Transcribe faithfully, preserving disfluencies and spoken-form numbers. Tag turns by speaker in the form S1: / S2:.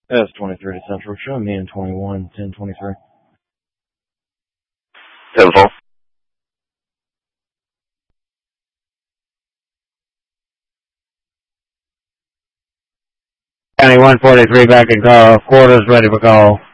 S1: S twenty-three to Central. Show me in twenty-one, ten twenty-three.
S2: ten four.
S3: County one forty-three back in call. Quarters ready for call.